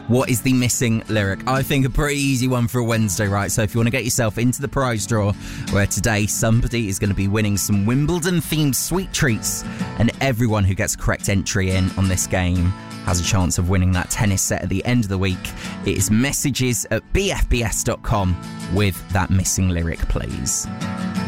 What is the missing lyric? I think a pretty easy one for a Wednesday, right? So if you want to get yourself into the prize draw, where today somebody is going to be winning some Wimbledon-themed sweet treats, and everyone who gets a correct entry in on this game has a chance of winning that tennis set at the end of the week. It is messages@bfbs.com with that missing lyric, please.